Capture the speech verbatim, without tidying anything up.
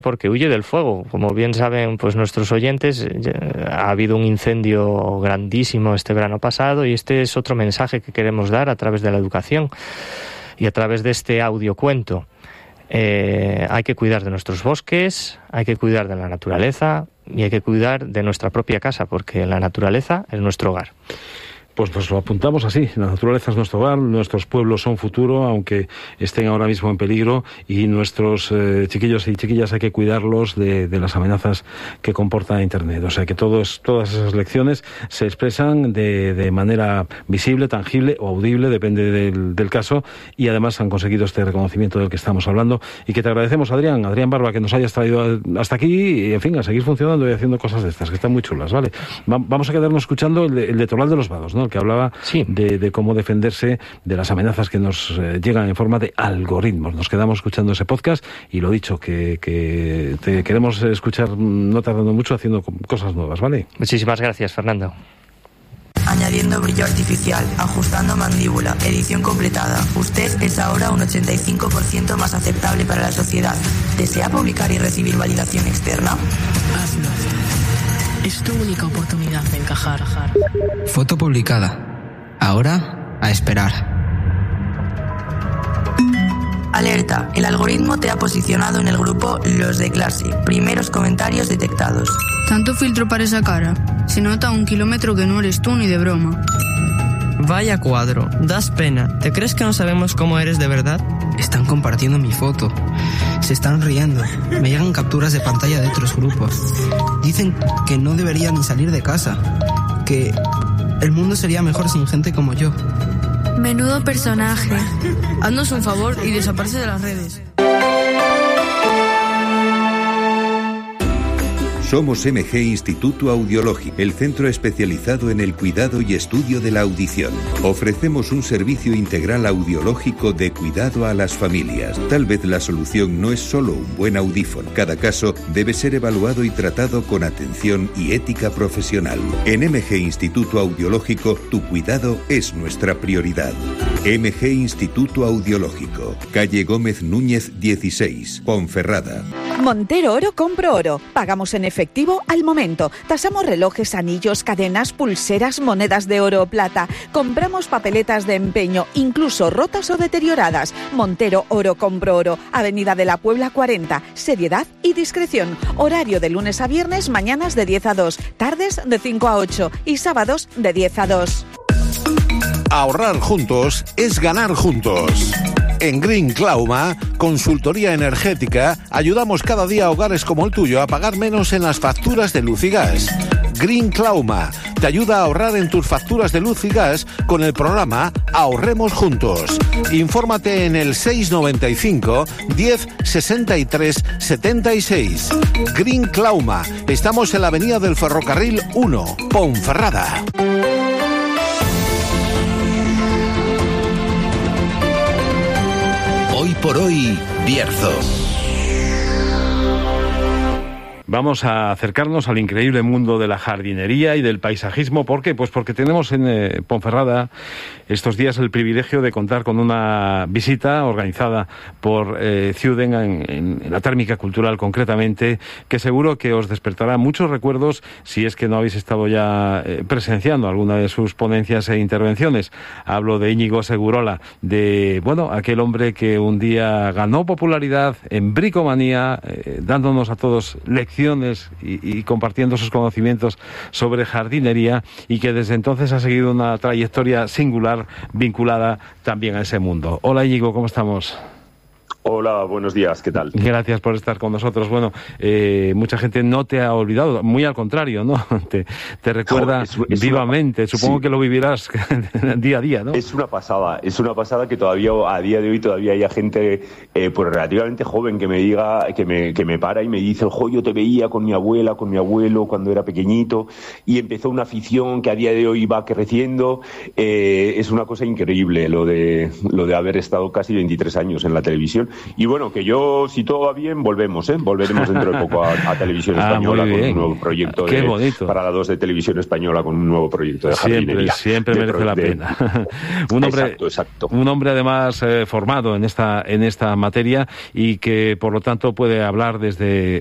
porque huye del fuego. Como bien saben pues nuestros oyentes, ha habido un incendio grandísimo este verano pasado y este es otro mensaje que queremos dar a través de la educación y a través de este audiocuento. Eh, hay que cuidar de nuestros bosques, hay que cuidar de la naturaleza y hay que cuidar de nuestra propia casa, porque la naturaleza es nuestro hogar. Pues nos lo apuntamos así, la naturaleza es nuestro hogar, nuestros pueblos son futuro, aunque estén ahora mismo en peligro, y nuestros eh, chiquillos y chiquillas hay que cuidarlos de, de las amenazas que comporta Internet. O sea que todos, todas esas lecciones se expresan de, de manera visible, tangible o audible, depende del, del caso, y además han conseguido este reconocimiento del que estamos hablando, y que te agradecemos, Adrián, Adrián Barba, que nos hayas traído hasta aquí, y en fin, a seguir funcionando y haciendo cosas de estas, que están muy chulas, ¿vale? Va, vamos a quedarnos escuchando el de, el de Toral de los Vados, ¿no? El que hablaba sí. de, de cómo defenderse de las amenazas que nos eh, llegan en forma de algoritmos. Nos quedamos escuchando ese podcast y lo dicho, que, que te queremos escuchar no tardando mucho haciendo cosas nuevas, ¿vale? Muchísimas gracias, Fernando. Añadiendo brillo artificial, ajustando mandíbula, edición completada. Usted es ahora un ochenta y cinco por ciento más aceptable para la sociedad. ¿Desea publicar y recibir validación externa? Hazlo. Es tu única oportunidad de encajar. Foto publicada. Ahora, a esperar. Alerta, el algoritmo te ha posicionado en el grupo Los de Clase. Primeros comentarios detectados. Tanto filtro para esa cara. Se nota a un kilómetro que no eres tú ni de broma. Vaya cuadro, das pena. ¿Te crees que no sabemos cómo eres de verdad? Están compartiendo mi foto. Se están riendo. Me llegan capturas de pantalla de otros grupos. Dicen que no debería ni salir de casa. Que el mundo sería mejor sin gente como yo. Menudo personaje. Haznos un favor y desaparece de las redes. Somos M G Instituto Audiológico, el centro especializado en el cuidado y estudio de la audición. Ofrecemos un servicio integral audiológico de cuidado a las familias. Tal vez la solución no es solo un buen audífono. Cada caso debe ser evaluado y tratado con atención y ética profesional. En M G Instituto Audiológico, tu cuidado es nuestra prioridad. M G Instituto Audiológico, calle Gómez Núñez dieciséis, Ponferrada. Montero Oro compro oro. Pagamos en efectivo al momento. Tasamos relojes, anillos, cadenas, pulseras, monedas de oro o plata. Compramos papeletas de empeño, incluso rotas o deterioradas. Montero Oro compro oro. Avenida de la Puebla cuarenta. Seriedad y discreción. Horario de lunes a viernes, mañanas de diez a dos, tardes de cinco a ocho y sábados de diez a dos. Ahorrar juntos es ganar juntos. En Green Clauma, consultoría energética, ayudamos cada día a hogares como el tuyo a pagar menos en las facturas de luz y gas. Green Clauma te ayuda a ahorrar en tus facturas de luz y gas con el programa Ahorremos Juntos. Infórmate en el seis noventa y cinco, diez, sesenta y tres, setenta y seis. Green Clauma. Estamos en la avenida del Ferrocarril uno, Ponferrada. Hoy por hoy, Bierzo. Vamos a acercarnos al increíble mundo de la jardinería y del paisajismo. ¿Por qué? Pues porque tenemos en eh, Ponferrada estos días el privilegio de contar con una visita organizada por eh, Ciuden en, en, en la térmica cultural concretamente, que seguro que os despertará muchos recuerdos si es que no habéis estado ya eh, presenciando alguna de sus ponencias e intervenciones. Hablo de Íñigo Segurola, de, bueno, aquel hombre que un día ganó popularidad en bricomanía, eh, dándonos a todos lecciones Y, y compartiendo sus conocimientos sobre jardinería, y que desde entonces ha seguido una trayectoria singular vinculada también a ese mundo. Hola Íñigo, ¿cómo estamos? Hola, buenos días, ¿qué tal? Gracias por estar con nosotros. Bueno, eh, mucha gente no te ha olvidado, muy al contrario, ¿no? Te, te recuerda no, es, es vivamente, una, supongo sí. que lo vivirás día a día, ¿no? Es una pasada, es una pasada que todavía, a día de hoy, todavía haya gente eh, pues relativamente joven que me diga, que me, que me para y me dice, ojo, yo te veía con mi abuela, con mi abuelo cuando era pequeñito, y empezó una afición que a día de hoy va creciendo. Eh, es una cosa increíble lo de, lo de haber estado casi veintitrés años en la televisión. Y bueno, que yo, si todo va bien, volvemos, ¿eh? Volveremos dentro de poco a, a Televisión ah, Española con un nuevo proyecto Qué de, bonito. para la dos de Televisión Española, con un nuevo proyecto de jardinería. Siempre, siempre merece de, la de, pena. un hombre, exacto, exacto. Un hombre además eh, formado en esta, en esta materia y que, por lo tanto, puede hablar desde